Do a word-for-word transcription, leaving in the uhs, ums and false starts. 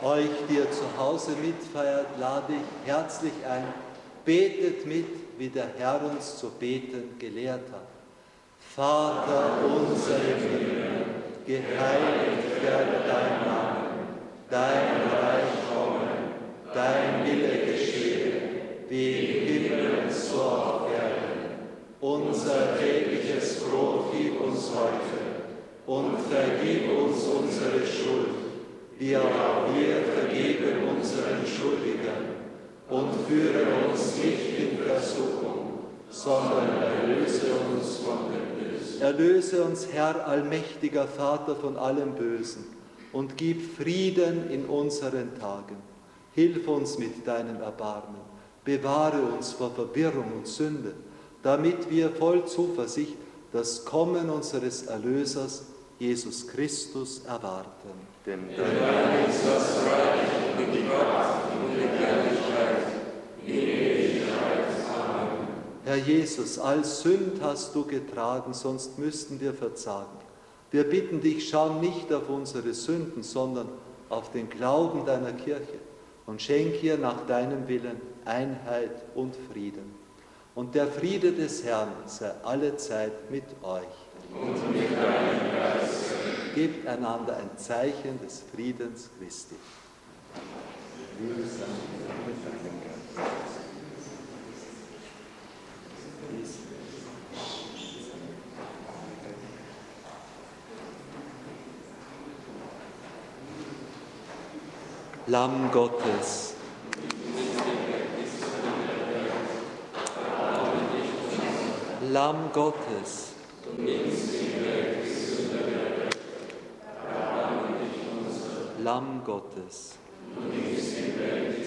Euch, die ihr zu Hause mitfeiert, lade ich herzlich ein, betet mit, wie der Herr uns zu beten gelehrt hat. Vater unser im Himmel, geheiligt werde dein Name, dein Reich komme, dein Wille geschehe, wie im Himmel so auf Erden. Unser tägliches Brot gib uns heute und vergib uns unsere Schuld, wie auch wir vergeben unseren Schuldigern. Und führe uns nicht in Versuchung, sondern erlöse uns von dem Bösen. Erlöse uns, Herr, allmächtiger Vater, von allem Bösen und gib Frieden in unseren Tagen. Hilf uns mit deinem Erbarmen, bewahre uns vor Verwirrung und Sünde, damit wir voll Zuversicht das Kommen unseres Erlösers, Jesus Christus, erwarten. Denn dein ist das Reich und die Kraft und die Herrlichkeit in Ewigkeit. Amen. Herr Jesus, all Sünd hast du getragen, sonst müssten wir verzagen. Wir bitten dich, schau nicht auf unsere Sünden, sondern auf den Glauben deiner Kirche und schenk ihr nach deinem Willen Einheit und Frieden. Und der Friede des Herrn sei allezeit mit euch. Und mit deinem Geist. Gebt einander ein Zeichen des Friedens Christi. Lamm Gottes. Lamm Gottes. Lamm Gottes.